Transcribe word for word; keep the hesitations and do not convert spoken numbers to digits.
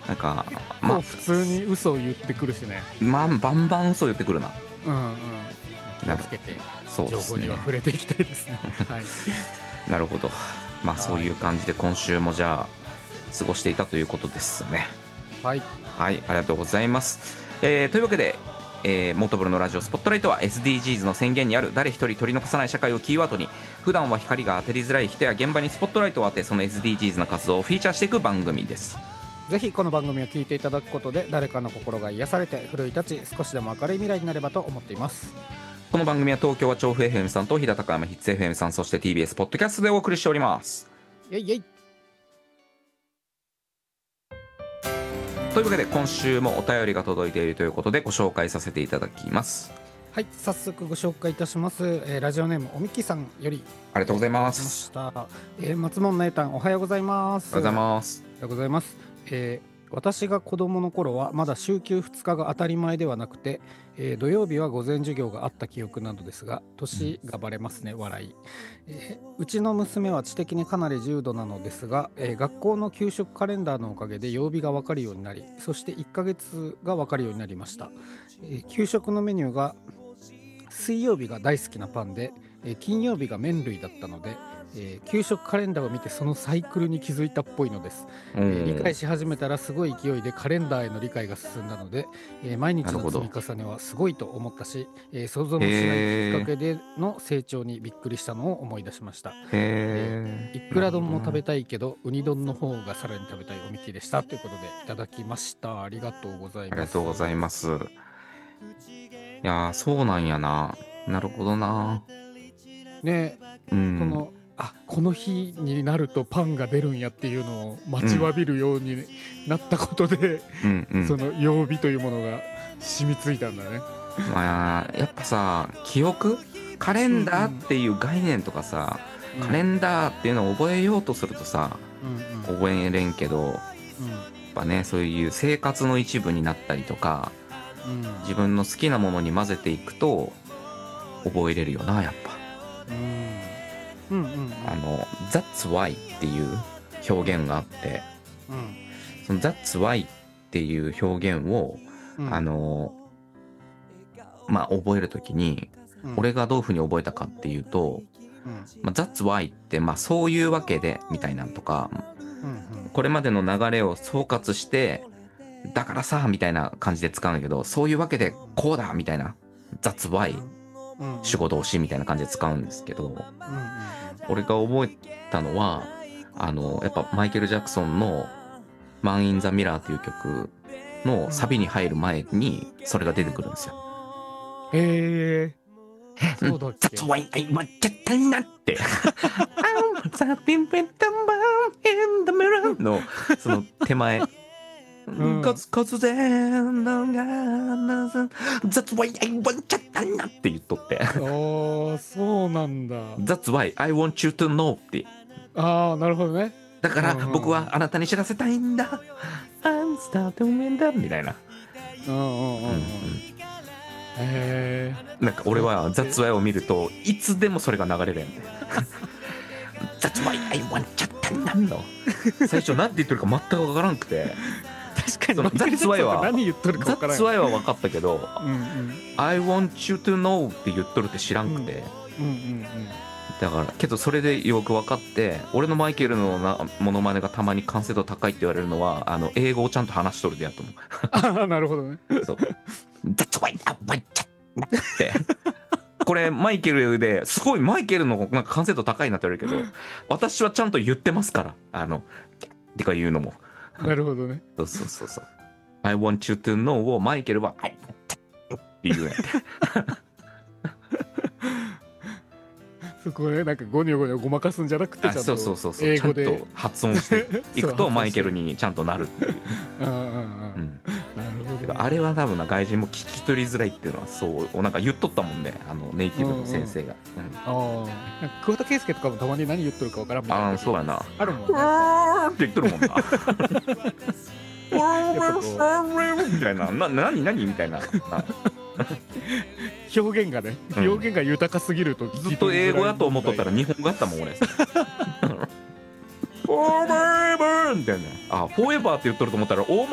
なんかまあ普通に嘘を言ってくるしね。 まあバンバン嘘言ってくるな。 うんうん。気をつけて情報には触れていきたいですね。はい。 なるほど。まあそういう感じで今週もじゃあ過ごしていたということですね。 はい。 はい、ありがとうございます。えー、というわけで。えー、モートブルのラジオスポットライトは エスディージーズ の宣言にある誰一人取り残さない社会をキーワードに普段は光が当てりづらい人や現場にスポットライトを当てその エスディージーズ の活動をフィーチャーしていく番組です。 ぜひこの番組を聞いていただくことで誰かの心が癒されて奮い立ち少しでも明るい未来になればと思っています。 この番組は東京は調布 エフエム さんと飛騨高山ヒッツ エフエム さんそして ティービーエス ポッドキャストでお送りしております。 イエイイエイ。 というわけで今週もお便りが届いているということでご紹介させていただきます。 はい、早速ご紹介いたします、えー、ラジオネームおみきさんよりありがとうございます。 えー、松本なえたんおはようございます。 おはようございます。 おはようございます。えー私が子供の頃はまだ週休ふつかが当たり前ではなくて、えー、土曜日は午前授業があった記憶などですが年がバレますね笑い、えー、うちの娘は知的にかなり重度なのですが、えー、学校の給食カレンダーのおかげで曜日が分かるようになりそしていっかげつが分かるようになりました。えー、給食のメニューが水曜日が大好きなパンで、えー、金曜日が麺類だったのでえー、給食カレンダーを見てそのサイクルに気づいたっぽいのです、えー、理解し始めたらすごい勢いでカレンダーへの理解が進んだので、えー、毎日の積み重ねはすごいと思ったし、えー、想像もしないきっかけでの成長にびっくりしたのを思い出しました。えー、いくら丼も食べたいけどウニ丼の方がさらに食べたいおみきでしたということでいただきました。ありがとうございます。 ありがとうございます。いやーそうなんやな。なるほどなね、うん、このあこの日になるとパンが出るんやっていうのを待ちわびるようになったことで、うんうん、その曜日というものが染みついたんだね。 まあやっぱさ記憶カレンダーっていう概念とかさ、うんうん、カレンダーっていうのを覚えようとするとさ、うんうん、覚えれんけど、うん、やっぱねそういう生活の一部になったりとか、うん、自分の好きなものに混ぜていくと覚えれるよなやっぱ。うんうんうんうん、あの That's why っていう表現があって、うん、その That's why っていう表現を、うん、あのまあ覚えるときに、うん、俺がどういうふうに覚えたかっていうと、うんまあ、That's why ってまあそういうわけでみたいなんとか、うんうん、これまでの流れを総括してだからさみたいな感じで使うんだけどそういうわけでこうだみたいな That's why、うんうん、主語動詞みたいな感じで使うんですけど、うんうん、俺が覚えたのはあのやっぱマイケル・ジャクソンの「マン・イン・ザ・ミラー」という曲のサビに入る前にそれが出てくるんですよ。 へえー、そうだっけ。 That's why I want to なって I'm something with the man in the mirror のその手前突然のが That's why I want to なって言っとってああそうなんだ That's why I want you to know ってああなるほどね。 だから僕はあなたに知らせたいんだ I'm starting with them みたいなうんうんうんうんへえ。なんか俺は That's why を見るといつでもそれが流れるやんThat's why I want to の最初なんて言ってるか全く分からんくて確かに That's why は何言っとるか分からん That's why は分かったけど、うんうん、I want you to know って言っとるって知らんくて、うんうんうんうん、だからけどそれでよく分かって俺のマイケルのなモノマネがたまに完成度高いって言われるのはあの英語をちゃんと話しとるでやと思うああなるほどねそう That's why I want you ってこれマイケルですごいマイケルのなんか完成度高いなって言われるけど私はちゃんと言ってますからあのてか言うのもなるほどねそうそうそうそう I want you to know をマイケルは I want you って言うやんそこねなんかゴニョゴニョごまかすんじゃなくてちゃんと英語でちゃんと発音していくとマイケルにちゃんとなるっていううんうんうん、うんなるほど、ね、 あれは多分な外人も聞き取りづらいっていうのはそうなんか言っとったもんねあのネイティブの先生が、うんうん、ああ桑田佳祐とかもたまに何言っとるか分からんみたいなあそうやなあるもんねって言っとるもんなみたいなな何何みたいな表現がね、うん、表現が豊かすぎるとずっと英語やと思っとったら日本語やったもん俺フォーエバーみたいなあフォーエバーって言っとると思ったらオー